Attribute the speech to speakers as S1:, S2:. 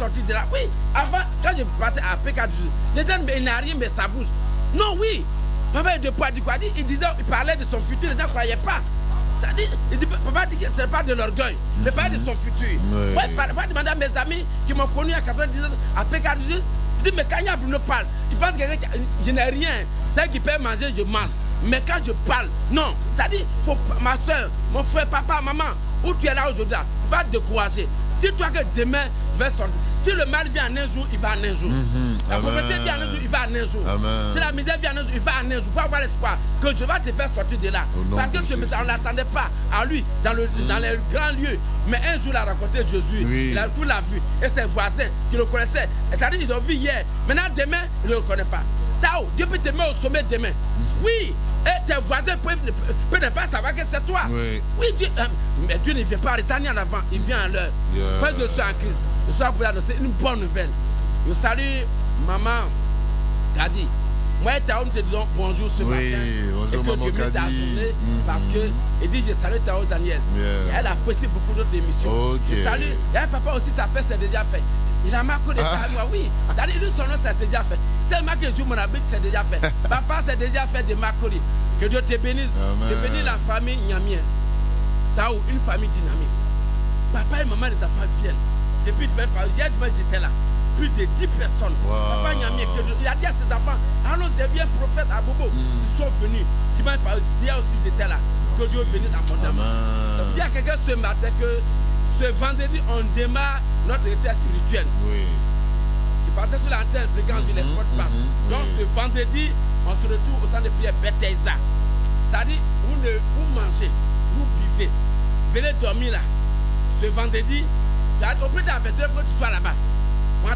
S1: sortir de là. Oui, avant, quand je partais à PK, les gens, mais il n'a rien, mais ça bouge. Non, oui. Papa de Poitiers, quoi, il disait, il parlait de son futur, les gens ne croyaient pas. Il dit, papa dit que ce n'est pas de l'orgueil, mais pas de son futur. Oui. Ouais, papa demandait à mes amis qui m'ont connu à 90 ans, à PK, il dit, mais quand il y a Bruno parle, tu penses que je n'ai rien. C'est qui peut manger, je mange. Mais quand je parle, non. Ça dit, faut, ma soeur, mon frère, papa, maman, où tu es là aujourd'hui, va te décourager. Dis-toi que demain, je vais sortir. Si le mal vient en un jour, il va en un jour. La pauvreté vient en un jour, il va en un jour. Si la misère vient en un jour, il va en un jour. Il faut avoir l'espoir que je vais te faire sortir de là. Parce que on n'attendait pas à lui dans les grands lieux. Mais un jour, il a rencontré Jésus. Oui. Il a tout l'a vu. Et ses voisins qui le connaissaient. C'est-à-dire qu'ils l'ont vu hier. Maintenant, demain, il ne le connaît pas. Tao, Dieu peut te mettre au sommet demain. Oui. Et tes voisins peuvent ne pas savoir que c'est toi. Oui, Dieu, mais Dieu ne vient pas arrêter en avant. Il vient à l'heure. Quand je suis en crise, je suis pour annoncer une bonne nouvelle. Je salue maman Kadi. Moi et Tao, nous te disons bonjour ce matin.
S2: Bonjour,
S1: et que
S2: maman
S1: Dieu met ta journée parce que il dit je salue Tao Daniel. Et elle apprécie beaucoup notre émission. Je salue. Et papa aussi, sa fête, c'est déjà fait. Il a marqué des à moi, oui. C'est-à-dire, lui, son nom, c'est déjà fait. Tellement que je mon habite, c'est déjà fait. Papa, c'est déjà fait de Makori. Que Dieu te bénisse. Te bénisse la famille Nyamien. Tao, une famille dynamique. Papa et maman de ta famille viennent. Depuis demain, j'étais là. Plus de 10 personnes. Papa Nyamien, il a dit à ses enfants, allons, je viens prophète à Bobo. Ils sont venus. Hier aussi, j'étais là. Que Dieu bénisse abondamment. Ça veut dire à quelqu'un ce matin que ce vendredi, on démarre notre retraite spirituelle. Je partais sur l'antenne fréquente de l'Esport Park. Donc ce vendredi, on se retrouve au centre de prière Bethesda. C'est-à-dire, vous mangez, vous buvez. Venez dormir là. Ce vendredi, au plus d'un 22 heures, tu sois là-bas.